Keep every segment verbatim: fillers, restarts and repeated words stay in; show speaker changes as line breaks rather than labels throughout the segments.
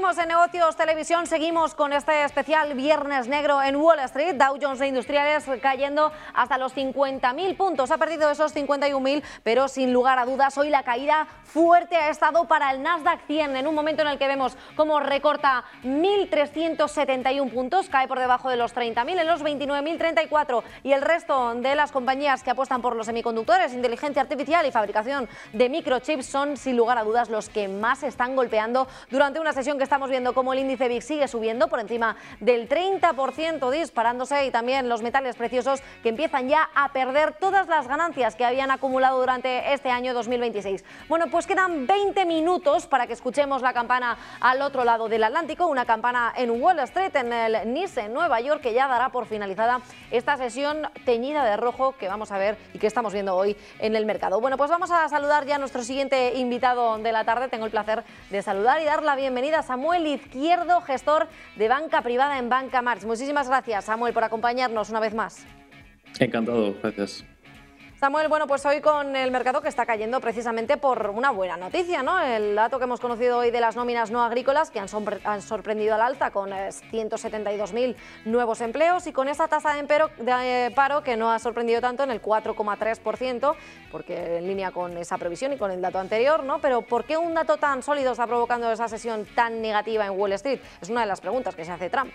Seguimos en Negocios Televisión, seguimos con este especial Viernes Negro en Wall Street. Dow Jones e Industriales cayendo hasta los cincuenta mil puntos. Ha perdido esos cincuenta y un mil, pero sin lugar a dudas hoy la caída fuerte ha estado para el Nasdaq cien. En un momento en el que vemos cómo recorta mil trescientos setenta y un puntos, cae por debajo de los treinta mil, en los veintinueve mil treinta y cuatro. Y el resto de las compañías que apuestan por los semiconductores, inteligencia artificial y fabricación de microchips son sin lugar a dudas los que más están golpeando durante una sesión que estamos viendo como el índice V I X sigue subiendo por encima del treinta por ciento, disparándose, y también los metales preciosos que empiezan ya a perder todas las ganancias que habían acumulado durante este año dos mil veintiséis. Bueno, pues quedan veinte minutos para que escuchemos la campana al otro lado del Atlántico, una campana en Wall Street, en el NYSE en Nueva York, que ya dará por finalizada esta sesión teñida de rojo que vamos a ver y que estamos viendo hoy en el mercado. Bueno, pues vamos a saludar ya a nuestro siguiente invitado de la tarde. Tengo el placer de saludar y dar la bienvenida a Samuel Izquierdo, gestor de banca privada en Banca March. Muchísimas gracias, Samuel, por acompañarnos una vez más.
Encantado, gracias.
Samuel, bueno, pues hoy con el mercado que está cayendo precisamente por una buena noticia, ¿no? El dato que hemos conocido hoy de las nóminas no agrícolas, que han, han sorprendido al alza con ciento setenta y dos mil nuevos empleos, y con esa tasa de, empero, de paro que no ha sorprendido tanto en el cuatro coma tres por ciento, porque en línea con esa previsión y con el dato anterior, ¿no? Pero ¿por qué un dato tan sólido está provocando esa sesión tan negativa en Wall Street? Es una de las preguntas que se hace Trump.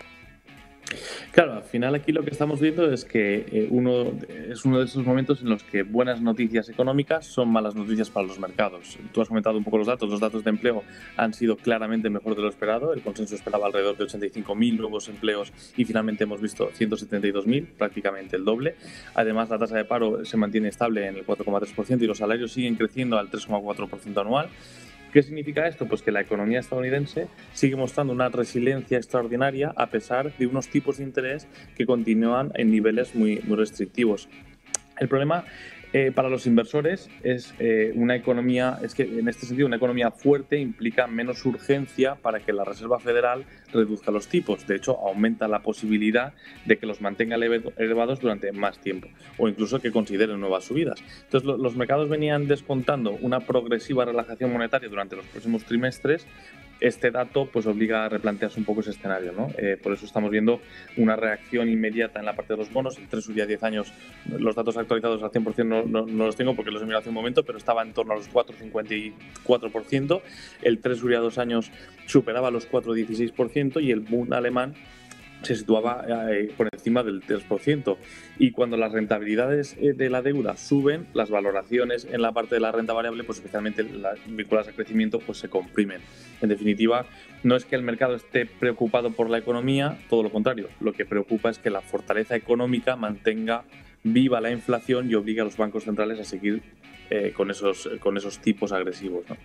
Claro, al final aquí lo que estamos viendo es que eh, uno, es uno de esos momentos en los que buenas noticias económicas son malas noticias para los mercados. Tú has comentado un poco los datos, los datos de empleo han sido claramente mejor de lo esperado, el consenso esperaba alrededor de ochenta y cinco mil nuevos empleos y finalmente hemos visto ciento setenta y dos mil, prácticamente el doble. Además, la tasa de paro se mantiene estable en el cuatro coma tres por ciento y los salarios siguen creciendo al tres coma cuatro por ciento anual. ¿Qué significa esto? Pues que la economía estadounidense sigue mostrando una resiliencia extraordinaria a pesar de unos tipos de interés que continúan en niveles muy, muy restrictivos. El problema eh, para los inversores es eh, una economía, es que en este sentido una economía fuerte implica menos urgencia para que la Reserva Federal reduzca los tipos. De hecho, aumenta la posibilidad de que los mantenga elevados durante más tiempo o incluso que consideren nuevas subidas. Entonces, lo, los mercados venían descontando una progresiva relajación monetaria durante los próximos trimestres. Este dato pues obliga a replantearse un poco ese escenario, ¿no? Eh, por eso estamos viendo una reacción inmediata en la parte de los bonos. El tres subía a diez años, los datos actualizados al cien por ciento no, no, no los tengo porque los he mirado hace un momento, pero estaba en torno a los cuatro coma cincuenta y cuatro por ciento. El tres subía a dos años superaba los cuatro coma dieciséis por ciento y el Bund alemán se situaba eh, por encima del tres por ciento. Y cuando las rentabilidades eh, de la deuda suben, las valoraciones en la parte de la renta variable, pues especialmente las vinculadas al crecimiento, pues se comprimen. En definitiva, no es que el mercado esté preocupado por la economía, todo lo contrario. Lo que preocupa es que la fortaleza económica mantenga viva la inflación y obligue a los bancos centrales a seguir eh, con, esos, con esos tipos agresivos, ¿no?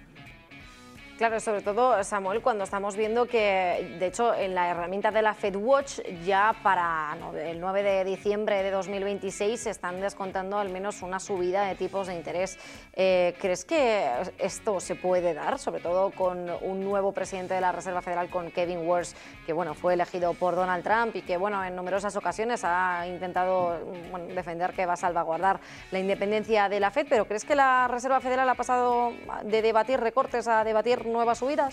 Claro, sobre todo, Samuel, cuando estamos viendo que, de hecho, en la herramienta de la FedWatch ya para el nueve de diciembre de dos mil veintiséis se están descontando al menos una subida de tipos de interés. Eh, ¿Crees que esto se puede dar, sobre todo con un nuevo presidente de la Reserva Federal, con Kevin Warsh, que bueno, fue elegido por Donald Trump y que bueno, en numerosas ocasiones ha intentado bueno, defender que va a salvaguardar la independencia de la Fed? ¿Pero crees que la Reserva Federal ha pasado de debatir recortes a debatir nuevas subidas?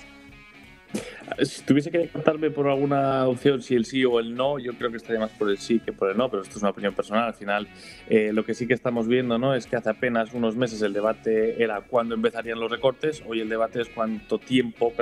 Si tuviese que decantarme por alguna opción, si el sí o el no, yo creo que estaría más por el sí que por el no, pero esto es una opinión personal. Al final, eh, lo que sí que estamos viendo, ¿no?, es que hace apenas unos meses el debate era cuándo empezarían los recortes. Hoy el debate es cuánto tiempo